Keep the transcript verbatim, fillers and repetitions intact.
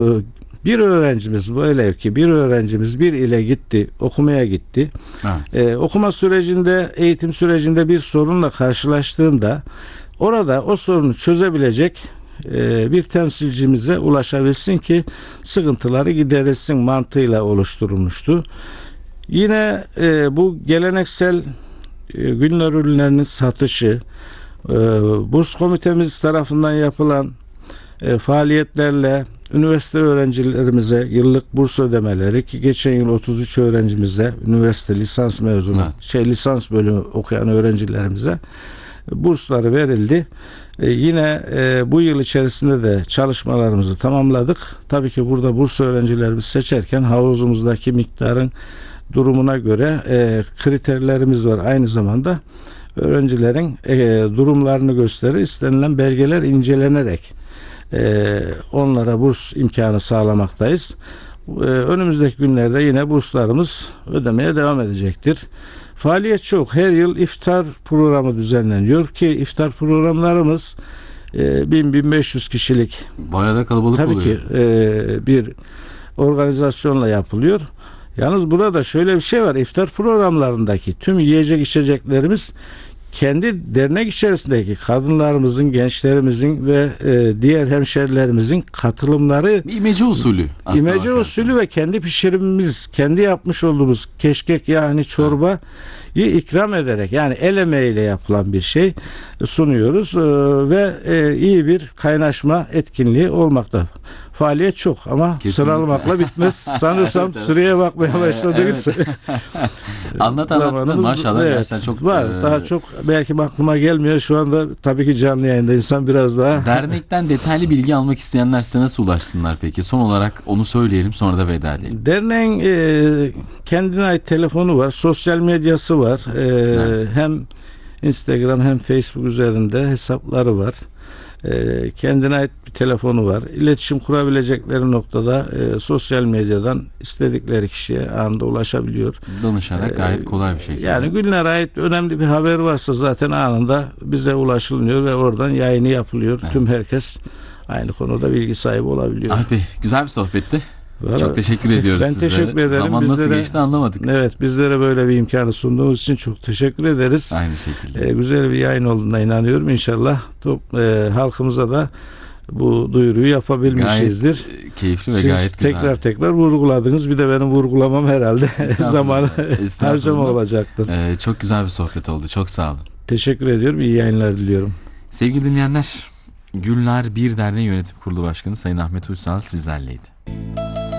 Bir öğrencimiz velev ki bir öğrencimiz bir ile gitti, okumaya gitti. Evet. Ee, okuma sürecinde, eğitim sürecinde bir sorunla karşılaştığında orada o sorunu çözebilecek e, bir temsilcimize ulaşabilsin ki sıkıntıları giderilsin mantığıyla oluşturulmuştu. Yine e, bu geleneksel e, günler ürünlerinin satışı, e, burs komitemiz tarafından yapılan e, faaliyetlerle üniversite öğrencilerimize yıllık burs ödemeleri, ki geçen yıl otuz üç öğrencimize, üniversite lisans mezunu, Evet. şey lisans bölümü okuyan öğrencilerimize bursları verildi. Ee, yine e, bu yıl içerisinde de çalışmalarımızı tamamladık. Tabii ki burada burs öğrencilerimizi seçerken havuzumuzdaki miktarın durumuna göre e, kriterlerimiz var. Aynı zamanda öğrencilerin e, durumlarını gösterir. İstenilen belgeler incelenerek e, onlara burs imkanı sağlamaktayız. E, önümüzdeki günlerde yine burslarımız ödemeye devam edecektir. Faaliyet çok. Her yıl iftar programı düzenleniyor ki iftar programlarımız e, bin bin beş yüz kişilik. Bayağı da kalabalık Tabii oluyor. ki e, bir organizasyonla yapılıyor. Yalnız burada şöyle bir şey var. İftar programlarındaki tüm yiyecek içeceklerimiz kendi dernek içerisindeki kadınlarımızın, gençlerimizin ve e, diğer hemşerilerimizin katılımları, Bir imece usulü aslında. imece bakarsan. usulü ve kendi pişirimimiz, kendi yapmış olduğumuz keşkek yani çorbayı ikram ederek, yani el emeğiyle yapılan bir şey sunuyoruz e, ve e, iyi bir kaynaşma etkinliği olmakta. Faaliyet çok ama Kesinlikle. sıralamakla bitmez. Sanırsam Evet, evet. süreye bakmaya başladınız. Evet. Anlat anlat Zamanımız- maşallah evet, gerçekten çok var. e, Daha çok belki aklıma gelmiyor. Şu anda tabii ki canlı yayında insan biraz daha. Dernekten detaylı bilgi almak isteyenler size nasıl ulaşsınlar peki? Son olarak onu söyleyelim, sonra da veda edelim. Derneğin e, kendine ait telefonu var, sosyal medyası var. E, Evet. Hem Instagram hem Facebook üzerinde hesapları var. E, kendine ait bir telefonu var. İletişim kurabilecekleri noktada e, sosyal medyadan istedikleri kişiye anında ulaşabiliyor. Danışarak gayet E, kolay bir şekilde. Yani günlere ait önemli bir haber varsa zaten anında bize ulaşılıyor ve oradan yayını yapılıyor. Evet. Tüm herkes aynı konuda bilgi sahibi olabiliyor. Alp Bey, güzel bir sohbetti. Var. Çok teşekkür ediyoruz Ben sizlere. teşekkür ederim. Zaman nasıl Bizlere- geçti anlamadık. Evet, bizlere böyle bir imkanı sunduğunuz için çok teşekkür ederiz. Aynı şekilde. Ee, güzel bir yayın olduğuna inanıyorum. İnşallah top, e, halkımıza da bu duyuruyu yapabilmişizdir. Gayet e, keyifli ve Siz gayet güzel. tekrar tekrar vurguladınız. Bir de benim vurgulamam herhalde Estağfurullah, zamanı estağfurullah. harcama olacaktır. Ee, çok güzel bir sohbet oldu. Çok sağ olun. Teşekkür ediyorum. İyi yayınlar diliyorum. Sevgili dinleyenler, Güller Bir Derneği Yönetim Kurulu Başkanı Sayın Ahmet Uysal sizlerleydi.